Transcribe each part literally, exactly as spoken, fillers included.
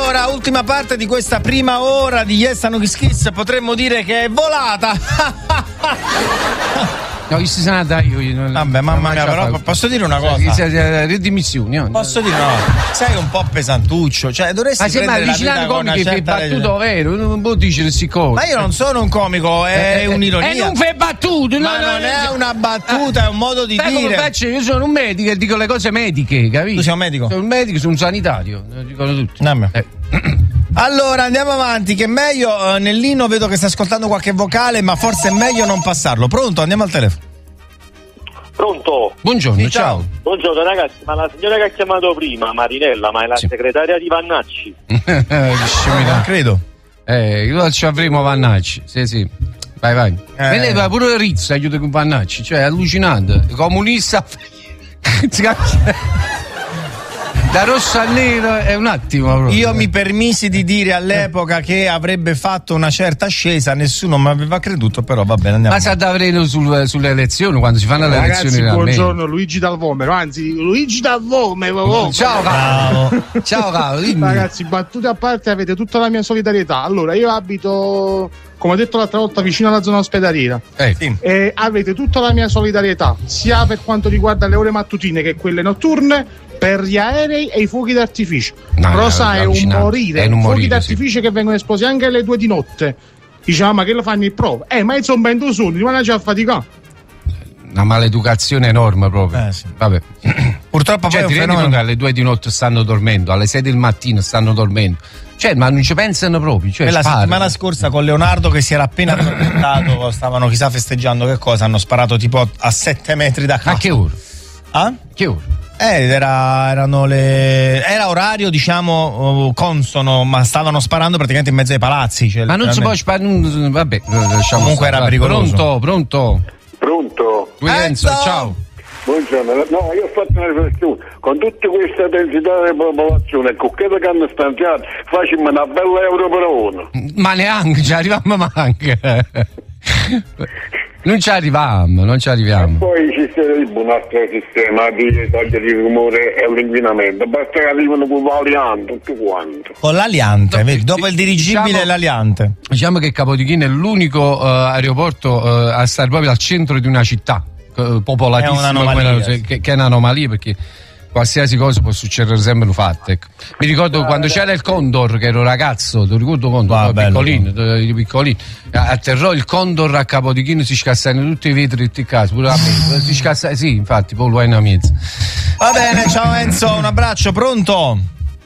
Allora, ultima parte di questa prima ora di Yes No Kiss Kiss, potremmo dire che è volata. No, si sa dai io. Non, Vabbè, mamma mia, però fa... posso dire una cosa? Le dimissioni. No? Posso dire no? Sei un po' pesantuccio, cioè dovresti ma prendere la vita con una certa... Ma sembra battuto vero, non può dire queste cose. Ma io non sono un comico, è eh, un'ironia. E non fai battute, ma no, non no, è una battuta, è un modo di dire. Come faccio? Io sono un medico e dico le cose mediche, capito? Tu sei un medico? Sono un medico, sono un sanitario, lo dicono tutti. Eh. Allora andiamo avanti, che è meglio, eh, Nellino vedo che sta ascoltando qualche vocale, ma forse è meglio non passarlo. Pronto? Andiamo al telefono. Pronto? Buongiorno, sì, ciao. ciao. Buongiorno ragazzi, ma la signora che ha chiamato prima, Marinella, ma è la sì. segretaria di Vannacci? Non credo. Eh, io ci avremo Vannacci, sì sì. Vai vai. Eh. Vedeva pure Rizzo aiuta con Vannacci, cioè è allucinante. Comunista. Da rosso a nero è un attimo proprio. Io mi permisi di dire all'epoca che avrebbe fatto una certa ascesa, nessuno mi aveva creduto, però va bene, andiamo. Ma sa d'avremo sul, sulle elezioni, quando si fanno le Ragazzi, elezioni. Buongiorno, Luigi Dal Vomero, anzi Luigi Dal Vomero. Ciao caro. Ciao caro. Ragazzi, battute a parte, avete tutta la mia solidarietà. Allora, io abito, come ho detto l'altra volta, vicino alla zona ospedaliera. Eh, sì. E avete tutta la mia solidarietà, sia per quanto riguarda le ore mattutine che quelle notturne, per gli aerei e i fuochi d'artificio. No, Rosa no, è un morire, è un fuochi morire, d'artificio sì. che vengono esplosi anche alle due di notte. Diciamo, ma che lo fanno il prova? Eh, ma sono ben due soli, rimane già a faticare. Una maleducazione enorme proprio. Eh, sì. Vabbè. Purtroppo cioè, poi ti è un rendi fenomeno... conto che alle due di notte stanno dormendo, alle sei del mattino stanno dormendo. Cioè, ma non ci pensano proprio. Cioè, la sparano. settimana scorsa con Leonardo che si era appena addormentato, stavano chissà festeggiando che cosa, hanno sparato tipo a sette metri da casa. A che ora? Ah? Che ora? Eh, era, erano le. Era orario, diciamo, consono, ma stavano sparando praticamente in mezzo ai palazzi. Cioè, ma non si può sparare. Vabbè, lasciamo comunque stare. Era pericoloso. Pronto, pronto. Pronto? Guidenzo, ciao. Buongiorno, no, io ho fatto una riflessione. Con tutta questa densità di popolazione, con quello che hanno stanziato, facciamo una bella euro per uno. Ma neanche, ci arriviamo anche. Non ci arriviamo, non ci arriviamo. E poi ci sarebbe un altro sistema di togliere il rumore e l'inquinamento. Basta che arrivano con l'aliante, tutto quanto. Con l'aliante, no, vedi? Dopo il dirigibile diciamo, è l'aliante. Diciamo che Capodichino è l'unico uh, aeroporto uh, a stare proprio al centro di una città uh, popolatissima. È un'anomalia, che, che, che è un'anomalia perché qualsiasi cosa può succedere sempre lo fatto. Ecco. Mi ricordo ah, quando c'era il Condor, che ero ragazzo, ti ricordo Condor, ah, piccolino, bello. piccolino, atterrò il Condor a Capodichino, si scassano tutti i vetri tutti i casi, pure a me, si scassano, sì, infatti, poi lo hai in mezzo. Va bene, ciao Enzo, un abbraccio, pronto?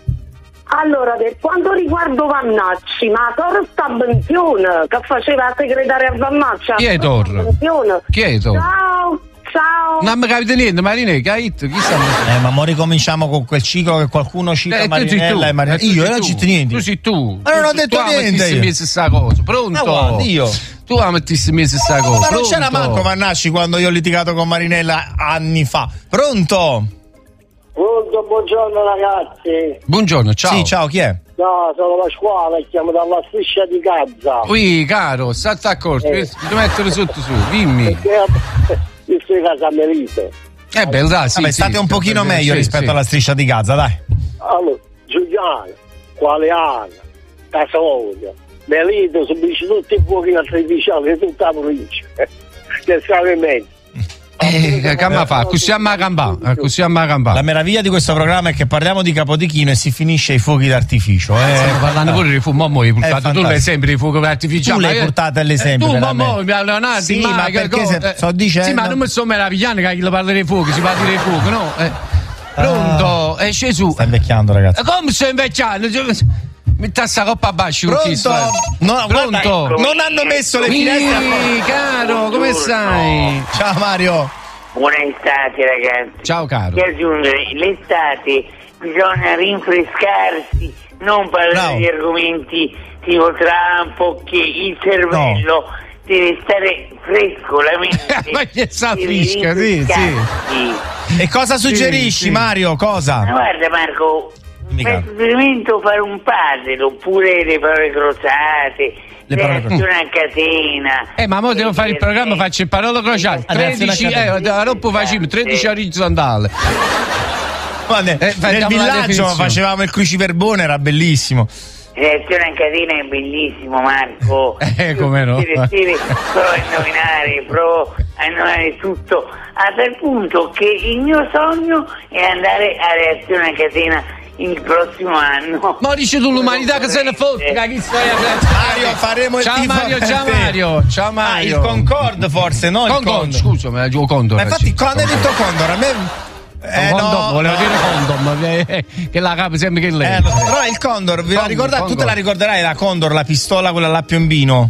Allora, per quanto riguarda Vannacci, ma Tor sta a pensione, che faceva la segretaria a Vannacci? Chi è Tor? Chi è Tor? Ciao! Ciao. Non mi capite niente, Marinè, capito? Chi sta? Eh, ma mo ricominciamo con quel ciclo che qualcuno cita eh, Marinella e Marinella. Io non ci niente. Tu sei tu. Ma non ho detto tu niente. Tu mi stessa cosa. Pronto? No, io. Tu ammettissi mi stessa cosa. Ma Pronto? non c'era manco Vannacci quando io ho litigato con Marinella anni fa. Pronto? Pronto, buongiorno ragazzi. Buongiorno, ciao. Sì, ciao, chi è? No, sono Pasquale, chiamo dalla striscia di Gaza. Ui, caro, state accorto, eh. devo mettere sotto su, dimmi. Perché io sono casa Melito. Eh beh, dai, sì, Vabbè, sì, state un pochino sì, meglio sì, rispetto sì. alla striscia di Gaza, dai. Allora, Giuliano, Qualeana, Casoglio, Melito, subisce tutti i fuochi artificiali di tutta la provincia. Che sarebbe meglio. Eh, che fa? Così a Macambà, così a Macambà. La meraviglia di questo programma è che parliamo di Capodichino e si finisce ai fuochi d'artificio. Eh. Stiamo parlando pure di fuochi, mamma, hai portato tu l'esempio dei fuochi d'artificio. Tu l'hai portato all'esempio. Tu, mamma, mi ha Leonardo, sì, ma, ma perché se, eh, sto dicendo. Sì, ma non mi sto meravigliando che chi lo parla dei fuochi, si parla dei fuochi, no? Eh. Pronto? Ah, eh, Gesù. Sta invecchiando, ragazzi. Come sto invecchiando? Metti sta coppa a bacio. Pronto? No, Pronto? Guarda, non hanno messo le finestre. Sì, caro, come stai? Ciao Mario. Buona estate ragazzi. Ciao caro. Che aggiungere, l'estate bisogna rinfrescarsi, non parlare Bravo. di argomenti tipo Trump, che il cervello no. deve stare fresco, la mente. Ma che sa fresca, sì, sì. E cosa suggerisci, sì, sì. Mario? Cosa? Ma guarda Marco, per esperimento fare un puzzle oppure le parole crociate. Le parole a catena. Eh, ma mo devo fare il programma, faccio il parole crociate. tredici, eh, dopo facciamo tredici orizzontali. nel, eh, nel villaggio facevamo il cruciverbone, era bellissimo. Reazione in catena è bellissimo, Marco. Eh, come no? Stile, stile, provo a indovinare, provo a indovinare tutto, a tal punto che il mio sogno è andare a reazione in catena il prossimo anno. Ma dici tu l'umanità che se ne fotte? Mario, faremo il ciao tifo Mario, per ciao te. Mario, ciao Mario. Ah, il Concorde forse, no? Concorde, il Condor. scusa, ma il Condor. Ma infatti quando hai detto Condor, a me Eh, condom, no, volevo no. dire condom, eh, che la capo sempre che lei. Eh, però il Condor, vi la ricordate? Tu te la ricorderai la Condor, la pistola, quella là a piombino?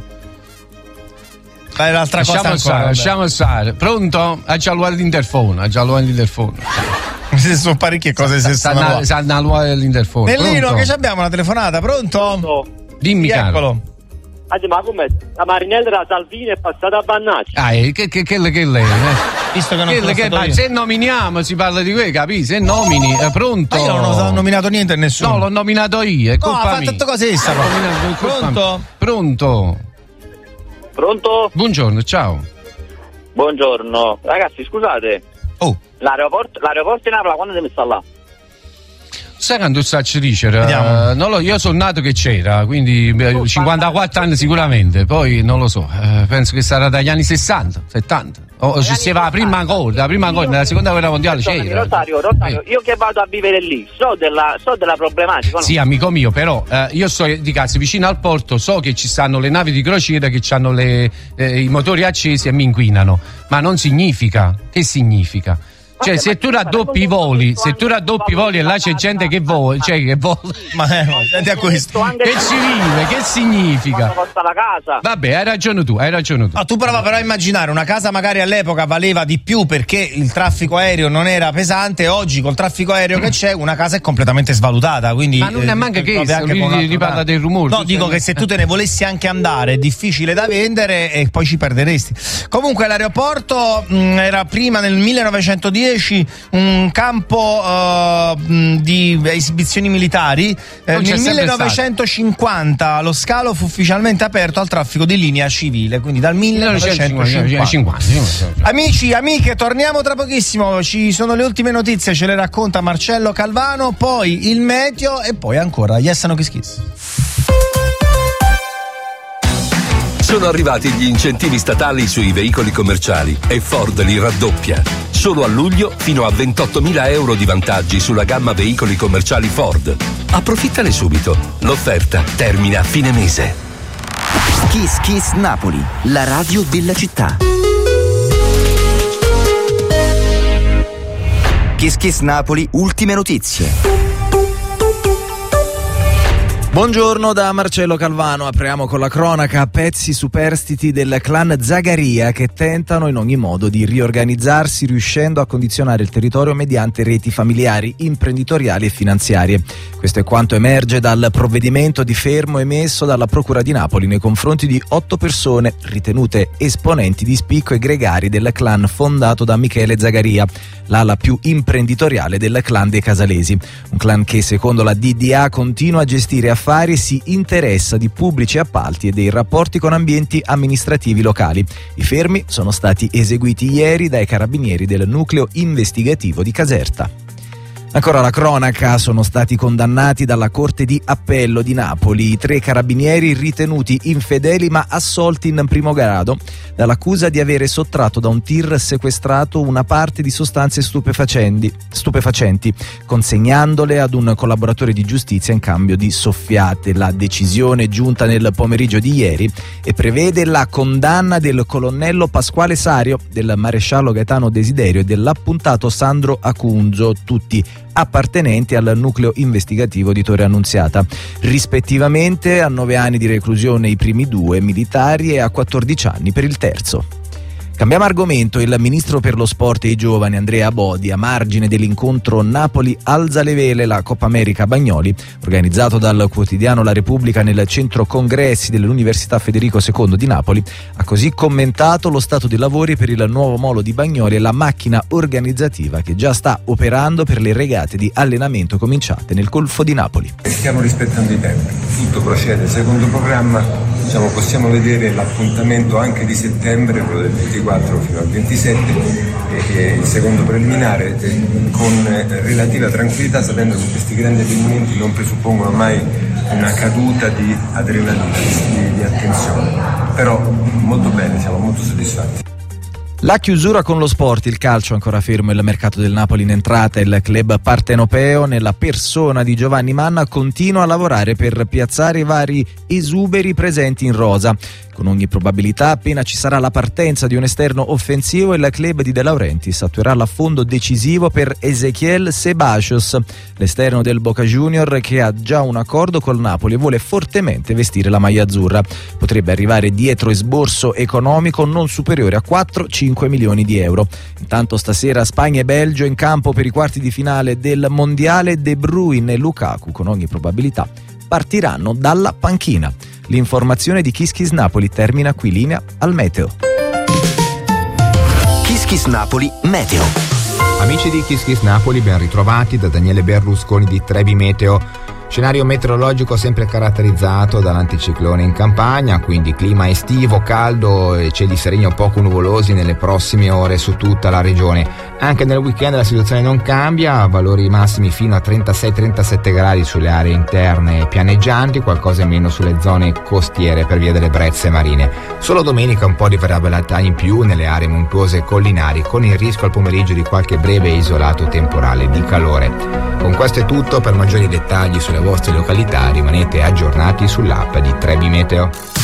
Fai l'altra lasciamo cosa ancora. Stare, lasciamo stare. Pronto? Ha già luato l'interfono, ha già luato l'interfono. Se sono parecchie cose se sono. Sanno luato l'interfono. Nellino, che abbiamo una telefonata, pronto? No. Dimmi, sì, caro. Eccolo. Ah, ma come? La Marinella da Salvini è passata a Bannacci. Ah, eh, che, che, che, che lei, eh? Visto che non che, che, ma se nominiamo si parla di quello, capisci? Se nomini, è pronto? Ma io non ho nominato niente a nessuno. No, l'ho nominato io, è colpa no, ha mia. fatto cose essa. Pronto? Pronto? Pronto? Buongiorno, ciao. Buongiorno. Ragazzi, scusate. Oh. L'aeroporto, l'aeroporto di Napoli, quando deve stare là? Sai quando sta a dicere? Uh, non lo, io sono nato che c'era, quindi oh, cinquantaquattro anni sicuramente, poi non lo so, uh, penso che sarà dagli anni sessanta, settanta. O oh, ci si va la prima ancora, la prima ancora, nella seconda guerra mondiale c'era. Rosario, Rosario, io che vado a vivere lì, so della, so della problematica. No? Sì, amico mio, però eh, io sto di casa vicino al porto, so che ci stanno le navi di crociera che hanno le, eh, i motori accesi e mi inquinano, ma non significa, che significa? Cioè, se tu raddoppi i voli, se tu raddoppi i voli e là c'è gente che vola, cioè che vola. Ma eh, senti a questo. Che ci vive, che significa? Costa la casa. Vabbè, hai ragione tu, hai ragione tu. No, tu prova però a immaginare una casa magari all'epoca valeva di più perché il traffico aereo non era pesante, oggi col traffico aereo che c'è una casa è completamente svalutata, quindi ma non è manca eh, che lui gli parla del rumore. No, dico che se tu te ne volessi anche andare è difficile da vendere e poi ci perderesti. Comunque l'aeroporto mh, era prima nel millenovecentodieci un campo uh, di esibizioni militari. Eh, nel millenovecentocinquanta stato. Lo scalo fu ufficialmente aperto al traffico di linea civile, quindi dal millenovecentocinquanta. Amici, amiche, torniamo tra pochissimo, ci sono le ultime notizie, ce le racconta Marcello Calvano, poi il meteo e poi ancora Yessano Kiss Kiss. Sono arrivati gli incentivi statali sui veicoli commerciali e Ford li raddoppia. Solo a luglio fino a ventottomila euro di vantaggi sulla gamma veicoli commerciali Ford. Approfittane subito. L'offerta termina a fine mese. Kiss Kiss Napoli, la radio della città. Kiss Kiss Napoli, ultime notizie. Buongiorno da Marcello Calvano, apriamo con la cronaca. Pezzi superstiti del clan Zagaria che tentano in ogni modo di riorganizzarsi riuscendo a condizionare il territorio mediante reti familiari, imprenditoriali e finanziarie. Questo è quanto emerge dal provvedimento di fermo emesso dalla Procura di Napoli nei confronti di otto persone ritenute esponenti di spicco e gregari del clan fondato da Michele Zagaria, l'ala più imprenditoriale del clan dei Casalesi. Un clan che secondo la D D A continua a gestire affari e si interessa di pubblici appalti e dei rapporti con ambienti amministrativi locali. I fermi sono stati eseguiti ieri dai carabinieri del nucleo investigativo di Caserta. Ancora la cronaca, sono stati condannati dalla Corte di Appello di Napoli i tre carabinieri ritenuti infedeli ma assolti in primo grado dall'accusa di avere sottratto da un tir sequestrato una parte di sostanze stupefacenti, stupefacenti consegnandole ad un collaboratore di giustizia in cambio di soffiate. La decisione giunta nel pomeriggio di ieri e prevede la condanna del colonnello Pasquale Sario, del maresciallo Gaetano Desiderio e dell'appuntato Sandro Acunzo, tutti appartenenti al nucleo investigativo di Torre Annunziata, rispettivamente a nove anni di reclusione i primi due militari e a quattordici anni per il terzo. Cambiamo argomento. Il ministro per lo sport e i giovani Andrea Bodi, a margine dell'incontro Napoli alza le vele, la Coppa America Bagnoli, organizzato dal quotidiano La Repubblica nel centro congressi dell'Università Federico secondo di Napoli, ha così commentato lo stato dei lavori per il nuovo molo di Bagnoli e la macchina organizzativa che già sta operando per le regate di allenamento cominciate nel Golfo di Napoli. Stiamo rispettando i tempi, tutto procede secondo programma. diciamo, possiamo vedere l'appuntamento anche di settembre, quello del ventiquattro fino al ventisette, e il secondo preliminare, con relativa tranquillità, sapendo che questi grandi avvenimenti non presuppongono mai una caduta di adrenalina, di, di attenzione, però molto bene, siamo molto soddisfatti. La chiusura con lo sport, il calcio ancora fermo, il mercato del Napoli in entrata, il club partenopeo nella persona di Giovanni Manna continua a lavorare per piazzare i vari esuberi presenti in rosa. Con ogni probabilità, appena ci sarà la partenza di un esterno offensivo, il club di De Laurentiis attuerà l'affondo decisivo per Ezequiel Ceballos, l'esterno del Boca Junior che ha già un accordo col Napoli e vuole fortemente vestire la maglia azzurra. Potrebbe arrivare dietro esborso economico non superiore a quattro cinque milioni di euro. Intanto stasera Spagna e Belgio in campo per i quarti di finale del Mondiale. De Bruyne e Lukaku con ogni probabilità partiranno dalla panchina. L'informazione di Kiss Kiss Napoli termina qui, linea al meteo. Kiss Kiss Napoli Meteo. Amici di Kiss Kiss Napoli, ben ritrovati da Daniele Berlusconi di Trebi Meteo. Scenario meteorologico sempre caratterizzato dall'anticiclone in campagna, quindi clima estivo, caldo e cieli sereni o poco nuvolosi nelle prossime ore su tutta la regione. Anche nel weekend la situazione non cambia, valori massimi fino a trentasei trentasette gradi sulle aree interne e pianeggianti, qualcosa in meno sulle zone costiere per via delle brezze marine. Solo domenica un po' di variabilità in più nelle aree montuose e collinari, con il rischio al pomeriggio di qualche breve e isolato temporale di calore. Con questo è tutto, per maggiori dettagli sulle vostre località rimanete aggiornati sull'app di Trebi Meteo.